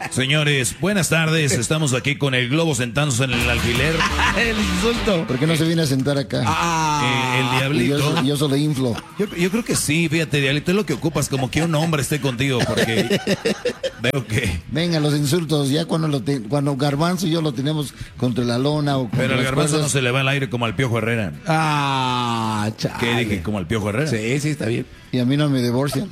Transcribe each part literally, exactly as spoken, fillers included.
Señores, buenas tardes. Estamos aquí con el globo sentándose en el alfiler. El insulto. ¿Por qué no se viene a sentar acá? Ah, eh, el diablito. Y yo, yo solo inflo. Yo, yo creo que sí, fíjate, diablito, es lo que ocupas, como que un hombre esté contigo, porque veo que... Venga, los insultos, ya cuando lo te, cuando Garbanzo y yo lo tenemos contra la lona o Pero al Garbanzo cosas... no se le va al aire como al Piojo Herrera. Ah, chale. ¿Qué dije? ¿Como al Piojo Herrera? Sí, sí, está bien. Y a mí no me divorcian.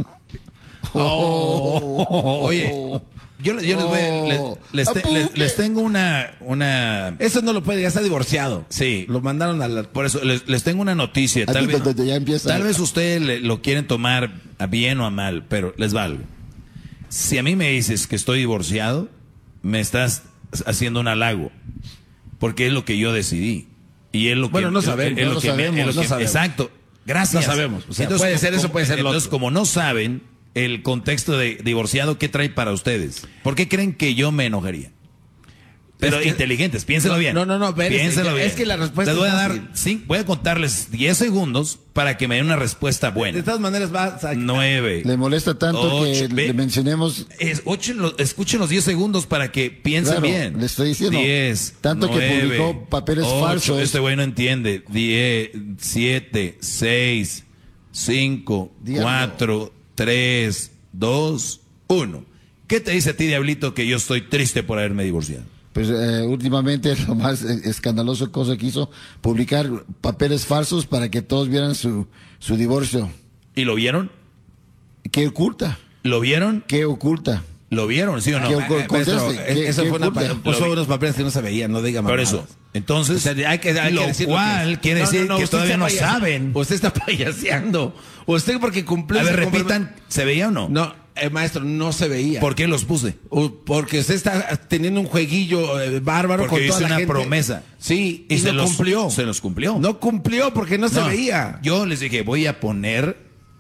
Oh, oye, yo, yo les, voy, les, les, te, les, les tengo una, una... Eso no lo puede, ya está divorciado. Sí. Lo mandaron a la... Por eso les, les tengo una noticia. Tal, vez, ya empieza. tal vez ustedes le, lo quieren tomar a bien o a mal, pero les va algo. Si a mí me dices que estoy divorciado, me estás haciendo un halago, porque es lo que yo decidí. Y es lo que... Bueno, no sabemos, es no lo que sabemos, me, es lo no que, sabemos. Exacto. Gracias. No sabemos. O sea, entonces, puede ser eso, como, puede ser lo entonces, otro. como no saben el contexto de divorciado, ¿qué trae para ustedes? ¿Por qué creen que yo me enojaría? Pero Es que- inteligentes, piénsenlo No, bien. no, no, no, espérese, piénsenlo ya, bien. es que la respuesta Les voy es a dar, fácil. sí, voy a contarles diez segundos para que me den una respuesta De buena. todas maneras vas a... nueve. Le molesta tanto Ocho, que ve- le mencionemos... Es, ocho, lo- escuchen los diez segundos para que piensen Claro, bien. le estoy diciendo. diez, Tanto que nueve, publicó papeles ocho, falsos. Este güey no entiende. diez, siete, seis, cinco, Diablo. cuatro, tres, dos, uno. ¿Qué te dice a ti, Diablito, que yo estoy triste por haberme divorciado? Pues eh, últimamente lo más eh, escandaloso cosa que hizo, publicar papeles falsos para que todos vieran su, su divorcio. ¿Y lo vieron? ¿Qué oculta? ¿Lo vieron? ¿Qué oculta? ¿Lo vieron, sí o no? ¿Qué Eh, ocu- maestro, conteste, eh, ¿qué- eso qué fue una... oculta? Puso Lo vi. unos papeles que no se veían, no diga Por mamadas. eso. Entonces, O sea, hay que, hay lo que decir cual que es. quiere decir que usted todavía está no payase- saben. Usted está payaseando. Usted porque cumplió... a ver, se comprome- repitan, ¿se veía o no? No, eh, maestro, no se veía. ¿Por qué los puse? O porque usted está teniendo un jueguillo eh, bárbaro Porque con toda hice la una gente. promesa. Sí, y, Y se no los- cumplió. se los cumplió. No cumplió porque no, se No, veía. Yo les dije, voy a poner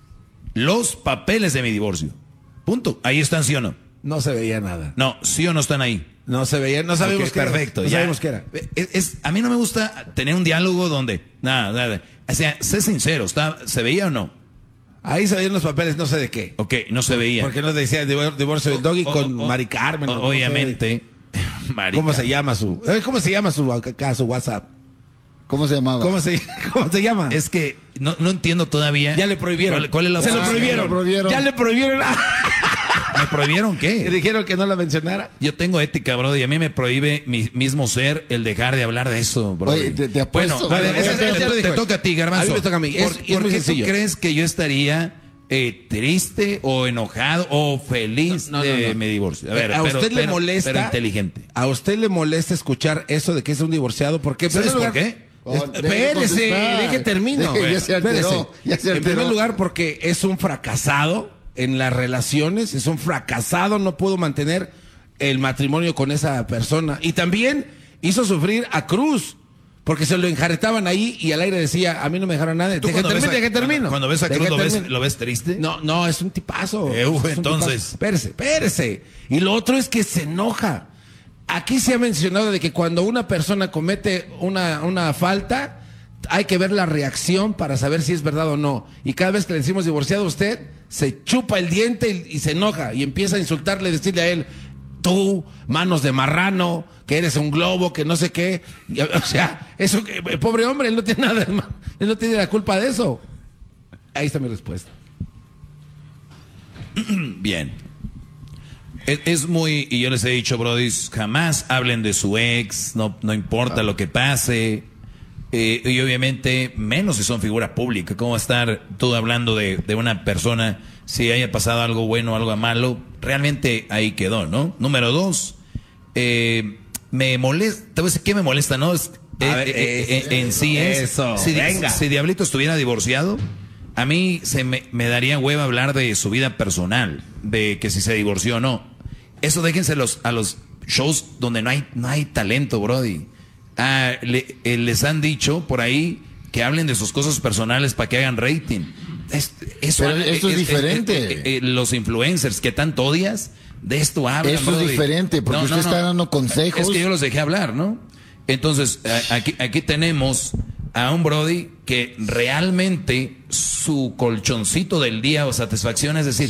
los papeles de mi divorcio. Punto. Ahí están, ¿sí o no? No se veía nada. No, ¿sí o no están ahí? No se veía, no sabemos Ok, qué era. perfecto. No ya. sabemos qué era. Es, es- a mí no me gusta tener un diálogo donde, nada, nada. O sea, sé sincero, ¿está, ¿se veía o no? Ahí se veían los papeles, no sé de qué. Ok, no se veía. Porque no decía divor- divorcio del doggy O- con o- Mari Carmen. o- o no sé. obviamente. Marica. ¿Cómo se llama su? eh, ¿Cómo se llama su acá, su WhatsApp? ¿Cómo se llamaba? ¿Cómo se, cómo se llama? Es que no, no entiendo todavía. Ya le prohibieron. ¿Cuál, cuál es la Se lo opción? prohibieron. Se lo prohibieron. Ya le prohibieron. ¿Me prohibieron Y qué? dijeron que no la mencionara. Yo tengo ética, bro, y a mí me prohíbe mi mismo ser el dejar de hablar de eso, bro. Oye, te- te apuesto- Bueno, Bueno, ese- ese- ese- ya lo te, dijo. toca a ti, Garbanzo. A mí me toca a mí. Es- ¿Por, es por muy qué sencillo. tú crees que yo estaría eh, triste o enojado o feliz No, no, de no. mi divorcio? A ver, a pero- usted le pero- molesta. pero inteligente. A usted le molesta escuchar eso de que es un divorciado. ¿Por qué? En ¿Sabes primer por lugar- qué? Oh, deje Espérese, contestar. deje termino. Deje, ya se alteró, Espérese. ya se En alteró. primer lugar, porque es un fracasado en las relaciones, es un fracasado, no pudo mantener el matrimonio con esa persona. Y también hizo sufrir a Cruz, porque se lo enjaretaban ahí y al aire decía, a mí no me dejaron nada. ¿Tú Deje cuando ves termino, a- deje termino. Cuando, cuando ves a Deje Cruz, ¿lo ves, termino. ¿lo ves triste? No, no, es un tipazo. Eh, uh, Es un entonces. tipazo. Espérese, espérese. Y lo otro es que se enoja. Aquí se ha mencionado de que cuando una persona comete una, una falta, hay que ver la reacción para saber si es verdad o no. Y cada vez que le decimos divorciado, usted se chupa el diente y, y se enoja y empieza a insultarle, decirle a él, tú, manos de marrano, que eres un globo, que no sé qué. Y, o sea, eso que, pobre hombre, él no tiene nada, de ma- él no tiene la culpa de eso. Ahí está mi respuesta. Bien. Es, es muy, y yo les he dicho, Brody, jamás hablen de su ex, no, no importa lo que pase. Eh, y obviamente, menos si son figura pública. ¿Cómo va a estar tú hablando de, de una persona si haya pasado algo bueno o algo malo? Realmente ahí quedó, ¿no? Número dos, eh, me molesta, te voy a decir qué me molesta, ¿no? Es, A eh, ver, eh, eh, eso, en sí es, eso, si, venga. si Diablito estuviera divorciado, a mí se me, me daría hueva hablar de su vida personal, de que si se divorció o no. Eso déjense los, a los shows donde no hay, no hay talento, Brody. Ah, le- eh, les han dicho por ahí que hablen de sus cosas personales para que hagan rating. Es- eso Pero esto es diferente. eh, eh, los influencers que tanto odias, de esto hablan. Esto es Brody. diferente, porque usted está dando consejos. Es que yo los dejé hablar, ¿no? Entonces, a- aquí, aquí tenemos a un Brody que realmente su colchoncito del día o satisfacción es decir,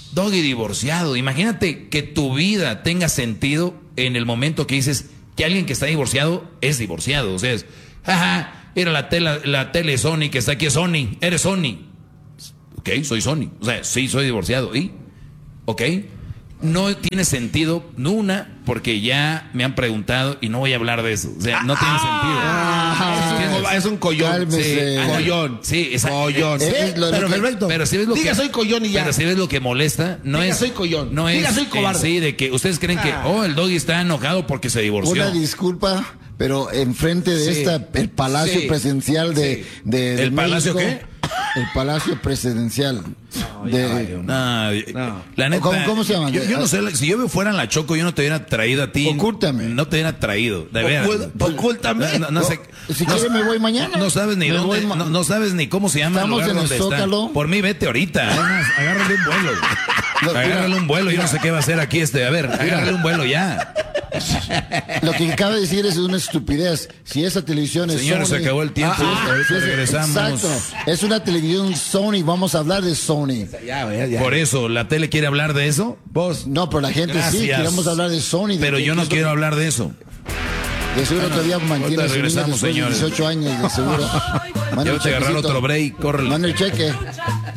Doggy divorciado. Imagínate que tu vida tenga sentido en el momento que dices que alguien que está divorciado es divorciado. O sea, es, jaja, mira la tele, la tele Sony que está aquí es Sony, eres Sony. Ok, soy Sony. O sea, sí, soy divorciado. ¿Y? Ok. No tiene sentido, no una, porque ya me han preguntado y no voy a hablar de eso. O sea, no tiene sentido. Ah, es un collón. Cálmese. Sí, collón. Sí, esa- Collón. Eh, Sí, lo- lo pero que- perfecto. Pero si ves lo Diga que, soy collón y ya. Pero si ves lo que molesta, no Diga es. soy collón. No Diga es soy en cobarde. sí de que ustedes creen que, Ah. oh, el Doggy está enojado porque se divorció. Una disculpa, pero enfrente de Sí. esta, el Palacio Sí. Presidencial de, Sí. de, de ¿El Palacio México, el Palacio Presidencial. de, No, No. la neta. ¿Cómo- cómo se llama? Yo, yo no sé, si yo fuera en la Choco, yo no te hubiera traído a ti. Ocúltame. No te hubiera traído, de veras. Ocul- Ocúltame. No, no, no sé. si no, quiere me voy mañana. no sabes ni Me dónde, voy ma- no, no sabes ni cómo se llama Estamos el lugar en el donde está. Zócalo. Por mí, vete ahorita. Además, agárrale un vuelo. Lo- Agárrale un vuelo. Yo no sé qué va a hacer aquí este. A ver, agárrale un vuelo ya. Lo que acaba de decir es una estupidez. Si esa televisión es Señores, se Sony- acabó el tiempo. Ah, Ahorita sí, sí, regresamos. Exacto. Es una televisión Sony. Vamos a hablar de Sony. Ya, ya, ya. Por eso, ¿la tele quiere hablar de eso? Vos. No, pero la gente sí. Gracias. Queremos hablar de Sony. de Pero qué- yo qué no es lo quiero que- hablar de eso. De seguro todavía mantiene ahorita a su niña regresamos, después de señores. dieciocho años, de seguro. Manda Ya el te agarrar chequecito. otro break, córrele. Manda el cheque.